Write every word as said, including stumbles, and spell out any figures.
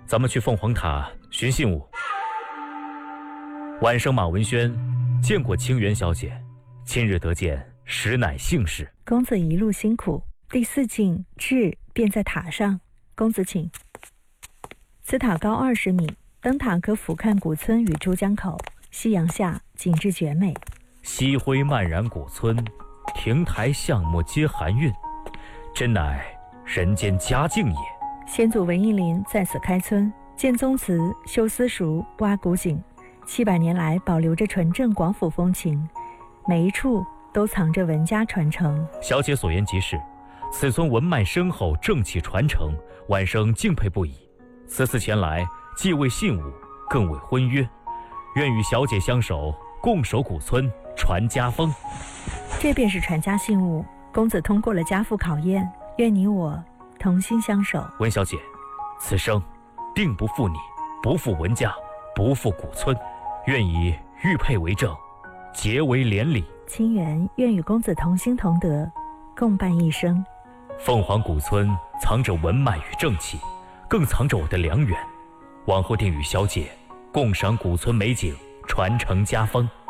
咱们去凤凰塔寻信物。晚生马文轩见过清源小姐，今日得见，实乃幸事。 公子一路辛苦，第四境至便在塔上，公子请。此塔高二十米，登塔可俯瞰古村与珠江口，夕阳下景致绝美。 夕辉漫然古村，亭台巷陌皆含韵，真乃人间佳境也。 先祖文艺林在此开村，建宗祠，修私塾，挖古井，七百年来保留着纯正广府风情，每一处都藏着文家传承。 小姐所言极是，此村文脉深厚，正气传承，晚生敬佩不已。此次前来，既为信物，更为婚约，愿与小姐相守，共守古村，传家风。 这便是传家信物，公子通过了家父考验，愿你我同心相守。 文小姐，此生定不负你，不负文家，不负古村，愿以玉佩为证，结为连理。 清源愿与公子同心同德，共伴一生。 凤凰古村藏着文脉与正气，更藏着我的良缘，往后定与小姐共赏古村美景，传承家风。